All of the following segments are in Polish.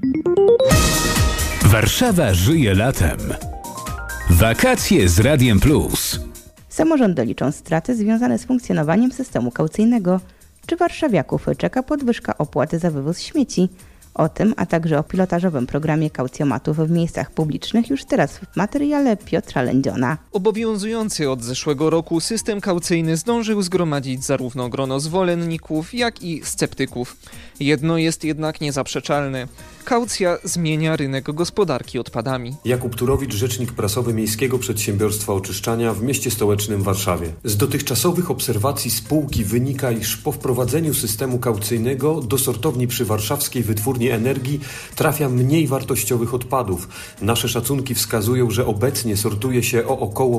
Warszawa żyje latem. Wakacje z Radiem Plus. Samorządy liczą straty związane z funkcjonowaniem systemu kaucyjnego. Czy warszawiaków czeka podwyżka opłaty za wywóz śmieci? O tym, a także o pilotażowym programie kaucjomatów w miejscach publicznych już teraz w materiale Piotra Lędziona. Obowiązujący od zeszłego roku system kaucyjny zdążył zgromadzić zarówno grono zwolenników, jak i sceptyków. Jedno jest jednak niezaprzeczalne. Kaucja zmienia rynek gospodarki odpadami. Jakub Turowicz, rzecznik prasowy Miejskiego Przedsiębiorstwa Oczyszczania w mieście stołecznym Warszawie. Z dotychczasowych obserwacji spółki wynika, iż po wprowadzeniu systemu kaucyjnego do sortowni przy Warszawskiej Wytwórni Energii trafia mniej wartościowych odpadów. Nasze szacunki wskazują, że obecnie sortuje się o około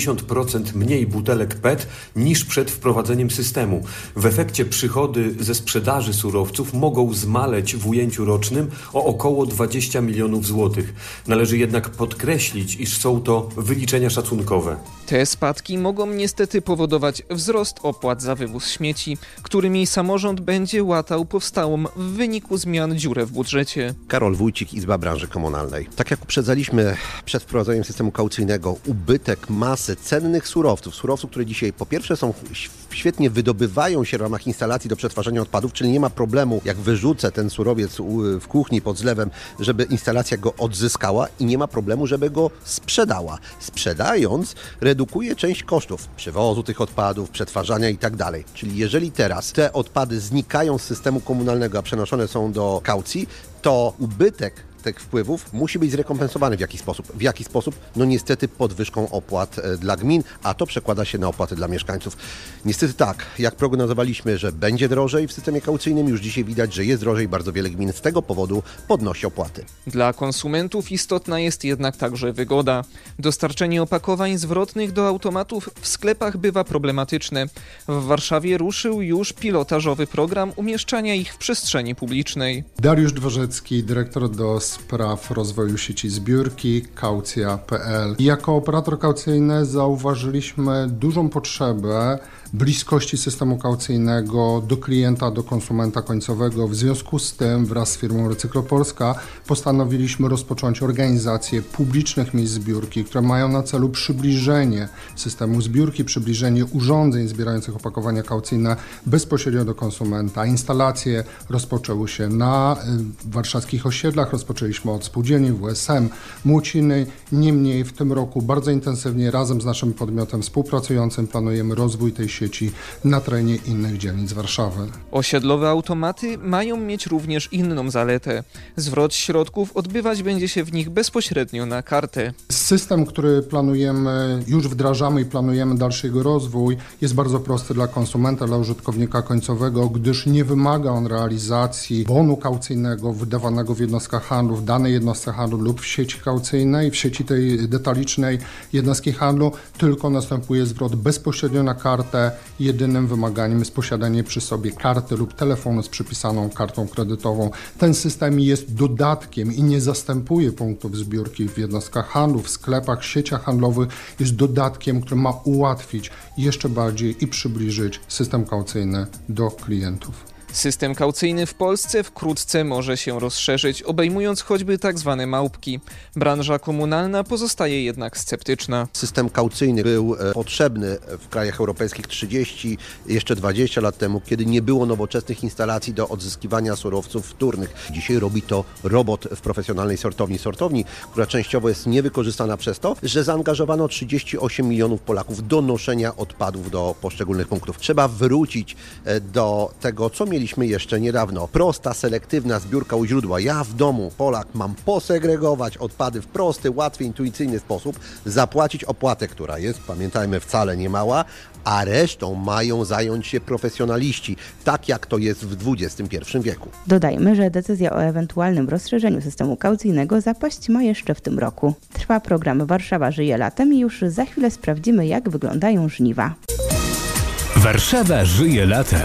50% mniej butelek PET niż przed wprowadzeniem systemu. W efekcie przychody ze sprzedaży surowców mogą zmaleć w ujęciu rocznym o około 20 milionów złotych. Należy jednak podkreślić, iż są to wyliczenia szacunkowe. Te spadki mogą niestety powodować wzrost opłat za wywóz śmieci, którymi samorząd będzie łatał powstałą w wyniku zmian dziurę w budżecie. Karol Wójcik, Izba Branży Komunalnej. Tak jak uprzedzaliśmy przed wprowadzeniem systemu kaucyjnego, ubytek masy cennych surowców, które dzisiaj po pierwsze świetnie wydobywają się w ramach instalacji do przetwarzania odpadów, czyli nie ma problemu, jak wyrzucę ten surowiec w kuchni pod zlewem, żeby instalacja go odzyskała i nie ma problemu, żeby go sprzedała. Sprzedając, redukuje część kosztów przewozu tych odpadów, przetwarzania i tak dalej. Czyli jeżeli teraz te odpady znikają z systemu komunalnego, a przenoszone są do kaucji, to ubytek tych wpływów musi być zrekompensowany w jakiś sposób. W jaki sposób? No niestety podwyżką opłat dla gmin, a to przekłada się na opłaty dla mieszkańców. Niestety tak, jak prognozowaliśmy, że będzie drożej w systemie kaucyjnym, już dzisiaj widać, że jest drożej. Bardzo wiele gmin z tego powodu podnosi opłaty. Dla konsumentów istotna jest jednak także wygoda. Dostarczenie opakowań zwrotnych do automatów w sklepach bywa problematyczne. W Warszawie ruszył już pilotażowy program umieszczania ich w przestrzeni publicznej. Dariusz Dworzecki, dyrektor do spraw rozwoju sieci zbiórki, kaucja.pl. Jako operator kaucyjny zauważyliśmy dużą potrzebę bliskości systemu kaucyjnego do klienta, do konsumenta końcowego. W związku z tym wraz z firmą Recyklopolska postanowiliśmy rozpocząć organizację publicznych miejsc zbiórki, które mają na celu przybliżenie systemu zbiórki, przybliżenie urządzeń zbierających opakowania kaucyjne bezpośrednio do konsumenta. Instalacje rozpoczęły się na warszawskich osiedlach, rozpoczęliśmy od spółdzielni WSM, Młociny. Niemniej w tym roku bardzo intensywnie razem z naszym podmiotem współpracującym planujemy rozwój tej sieci na terenie innych dzielnic Warszawy. Osiedlowe automaty mają mieć również inną zaletę. Zwrot środków odbywać będzie się w nich bezpośrednio na kartę. System, który planujemy, już wdrażamy i planujemy dalszy jego rozwój, jest bardzo prosty dla konsumenta, dla użytkownika końcowego, gdyż nie wymaga on realizacji bonu kaucyjnego wydawanego w jednostkach handlu, w danej jednostce handlu lub w sieci kaucyjnej, w sieci tej detalicznej jednostki handlu, tylko następuje zwrot bezpośrednio na kartę. Jedynym wymaganiem jest posiadanie przy sobie karty lub telefonu z przypisaną kartą kredytową. Ten system jest dodatkiem i nie zastępuje punktów zbiórki w jednostkach handlu, w sklepach, sieciach handlowych. Jest dodatkiem, który ma ułatwić jeszcze bardziej i przybliżyć system kaucyjny do klientów. System kaucyjny w Polsce wkrótce może się rozszerzyć, obejmując choćby tak zwane małpki. Branża komunalna pozostaje jednak sceptyczna. System kaucyjny był potrzebny w krajach europejskich 30, jeszcze 20 lat temu, kiedy nie było nowoczesnych instalacji do odzyskiwania surowców wtórnych. Dzisiaj robi to robot w profesjonalnej sortowni, która częściowo jest niewykorzystana przez to, że zaangażowano 38 milionów Polaków do noszenia odpadów do poszczególnych punktów. Trzeba wrócić do tego, co mieliśmy jeszcze niedawno. Prosta, selektywna zbiórka u źródła. Ja w domu, Polak, mam posegregować odpady w prosty, łatwy, intuicyjny sposób, zapłacić opłatę, która jest, pamiętajmy, wcale nie mała, a resztą mają zająć się profesjonaliści, tak jak to jest w XXI wieku. Dodajmy, że decyzja o ewentualnym rozszerzeniu systemu kaucyjnego zapaść ma jeszcze w tym roku. Trwa program Warszawa żyje latem i już za chwilę sprawdzimy, jak wyglądają żniwa. Warszawa żyje latem.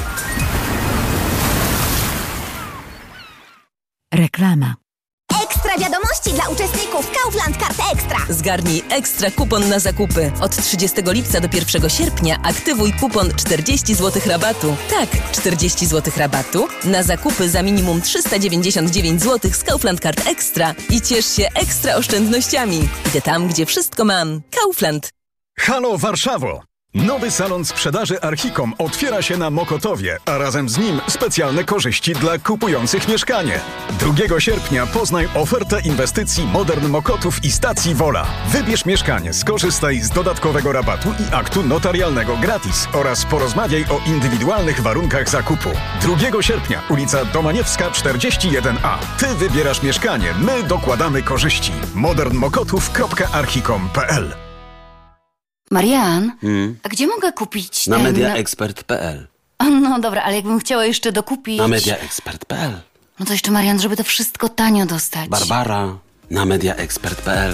Reklama. Ekstra wiadomości dla uczestników Kaufland Kart Ekstra. Zgarnij ekstra kupon na zakupy. Od 30 lipca do 1 sierpnia aktywuj kupon 40 zł rabatu. Tak, 40 zł rabatu na zakupy za minimum 399 zł z Kaufland Kart Ekstra i ciesz się ekstra oszczędnościami. Idę tam, gdzie wszystko mam. Kaufland. Halo Warszawo! Nowy salon sprzedaży Archicom otwiera się na Mokotowie, a razem z nim specjalne korzyści dla kupujących mieszkanie. 2 sierpnia poznaj ofertę inwestycji Modern Mokotów i stacji Wola. Wybierz mieszkanie, skorzystaj z dodatkowego rabatu i aktu notarialnego gratis oraz porozmawiaj o indywidualnych warunkach zakupu. 2 sierpnia, ulica Domaniewska 41A. Ty wybierasz mieszkanie, my dokładamy korzyści. modernmokotów.archicom.pl. Marian, a gdzie mogę kupić Na mediaexpert.pl. No dobra, ale jakbym chciała jeszcze dokupić... Na mediaexpert.pl. No to jeszcze, Marian, żeby to wszystko tanio dostać. Barbara, na mediaexpert.pl.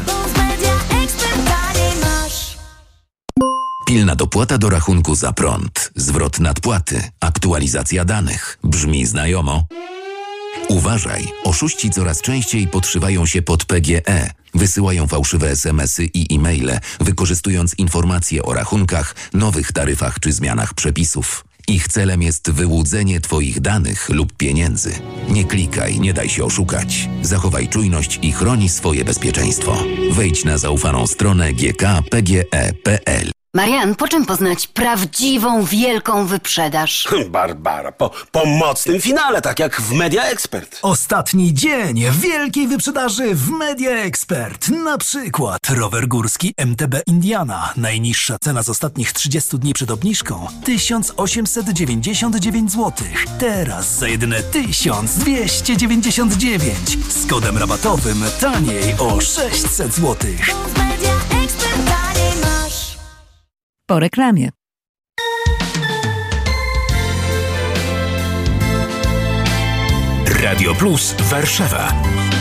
Pilna dopłata do rachunku za prąd, zwrot nadpłaty, aktualizacja danych. Brzmi znajomo? Uważaj, oszuści coraz częściej podszywają się pod PGE. Wysyłają fałszywe SMS-y i e-maile, wykorzystując informacje o rachunkach, nowych taryfach czy zmianach przepisów. Ich celem jest wyłudzenie Twoich danych lub pieniędzy. Nie klikaj, nie daj się oszukać. Zachowaj czujność i chroni swoje bezpieczeństwo. Wejdź na zaufaną stronę gkpge.pl. Marian, po czym poznać prawdziwą, wielką wyprzedaż? Barbara, po mocnym finale, tak jak w Media Expert. Ostatni dzień wielkiej wyprzedaży w Media Expert. Na przykład rower górski MTB Indiana. Najniższa cena z ostatnich 30 dni przed obniżką 1899 zł. Teraz za jedyne 1299. Z kodem rabatowym taniej o 600 zł. Po reklamie. Radio Plus Warszawa.